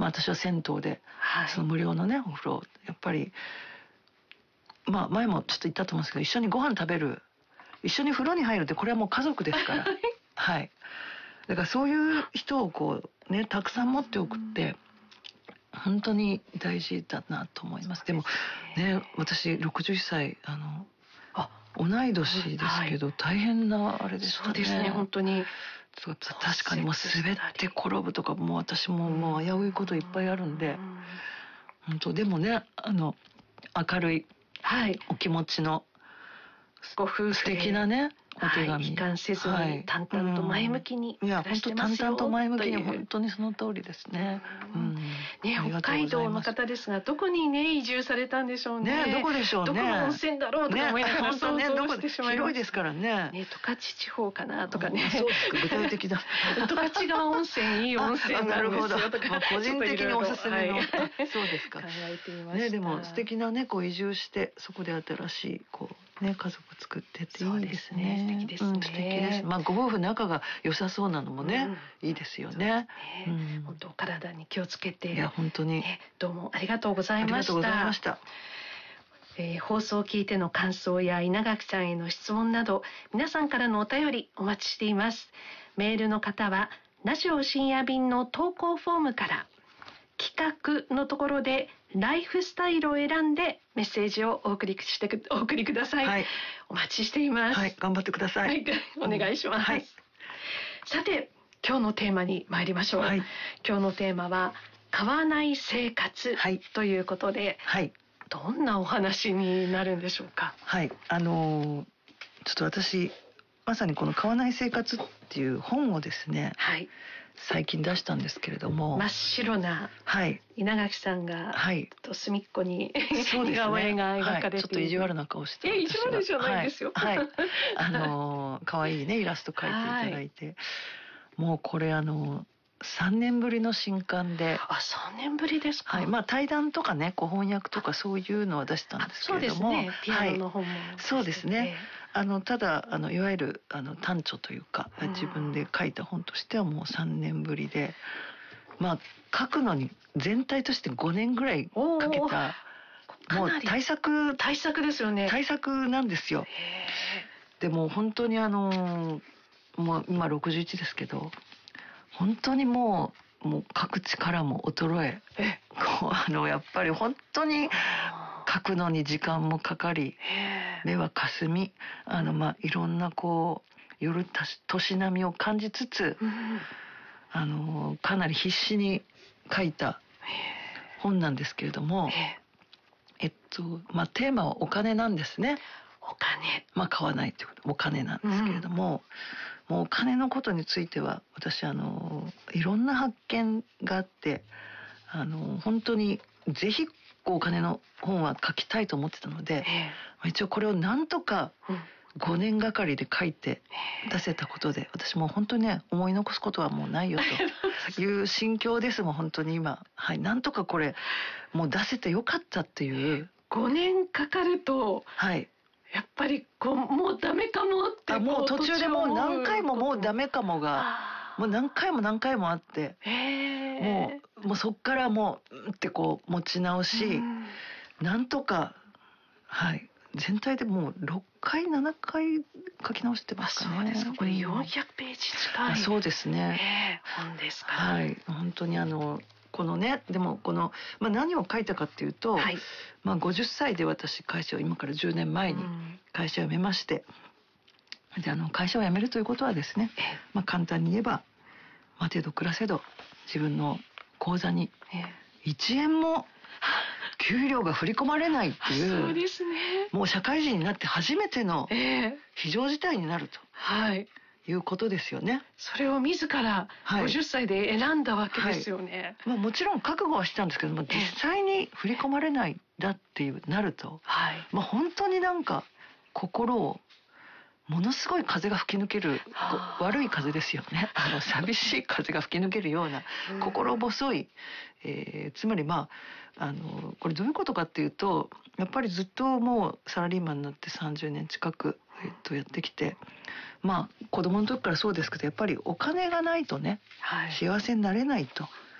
私は銭湯で、その無料のねお風呂やっぱり前もちょっと言ったと思うんですけど、一緒にご飯食べる、一緒に風呂に入るって、これはもう家族ですからはい。だからそういう人をこうねたくさん持っておくって本当に大事だなと思います。でもね、私61歳同い年ですけど、大変なあれでしたね。 そうですね、本当に。 確かにもう滑って転ぶとか、もう私もう危ういこといっぱいあるんで、本当。でもね、明るいお気持ちのご夫婦素敵なねお手紙、 悲観せずに淡々と前向きに暮らしてますよ。 淡々と前向きに、本当にその通りですね。 北海道の方ですが、どこにね移住されたんでしょうね。 どこでしょうね。 どこの温泉だろうとか思いながら想像してしまいます。 広いですからね。 十勝地方かなとかね。 そうですか、具体的だ。 十勝川温泉いい温泉なんですよとか、 個人的におすすめの。そうですか。 考えていました。 でも素敵なねこう移住してそこで新しいこうね家族作ってっていいですね。 素敵ですね。 素敵です。ご夫婦仲が良さそうなのもね、いいですよね。 本当体に気をつけて。 いや本当に、 どうもありがとうございました。 ありがとうございました。 放送を聞いての感想や稲垣さんへの質問など、皆さんからのお便りお待ちしています。メールの方はラジオ深夜便の投稿フォームから、企画のところでライフスタイルを選んでメッセージをお送りください。お待ちしています。 頑張ってください。 お願いします。さて、今日のテーマに参りましょう。今日のテーマは買わない生活ということで、どんなお話になるんでしょうか。 ちょっと私まさにこの買わない生活っていう本をですね、最近出したんですけれども、 真っ白な稲垣さんが隅っこに似顔絵が描かれている、 ちょっと意地悪な顔して意地悪じゃないですよ。 可愛いねイラスト描いていただいて、もうこれ3年ぶりの新刊で。 3年ぶりですか。 対談とかね翻訳とかそういうのは出したんですけれども、 そうですね、ピアノの本も、 そうですね。ただいわゆる短調というか自分で書いた本としてはもう3年ぶりで、書くのに全体として5年ぐらいかけた、もう大作ですよね。 大作なんですよ。でも本当にもう今61ですけど、本当にもう書く力も衰え、やっぱり本当に書くのに時間もかかり、目はかすみ、いろんな夜年並みを感じつつ、かなり必死に書いた本なんですけれども、テーマはお金なんですね。 お金。 買わないということ、お金なんですけれども、もうお金のことについては私いろんな発見があって、本当にぜひお金の本は書きたいと思ってたので、一応これをなんとか5年がかりで書いて出せたことで、私も本当にね思い残すことはもうないよという心境ですもん本当に今。なんとかこれもう出せてよかったっていう。 5年かかると、やっぱりもうダメかもって、 もう途中でもう何回ももうダメかもがもう何回もあって、もうそっからもうって持ち直し、なんとか全体でもう6回7回書き直してますかね。 そうですか。これ400ページ近い。 そうですね。 本ですから。 本当にこのね、でも何を書いたかっていうと、50歳で私会社を今から10年前に会社を辞めまして、で会社を辞めるということはですね、簡単に言えば待てど暮らせど自分の口座に1円も給料が振り込まれないっていう、 そうですね、 もう社会人になって初めての非常事態になると。いうことですよね。 それを自ら50歳で選んだわけですよね。 もちろん覚悟はしたんですけども、実際に振り込まれないだっていうなると、本当に心をものすごい風が吹き抜ける、悪い風ですよね。寂しい風が吹き抜けるような心細い、つまりこれどういうことかっていうと、やっぱりずっともうサラリーマンになって30年近く、やってきて、子供の時からそうですけど、やっぱりお金がないとね、幸せになれないと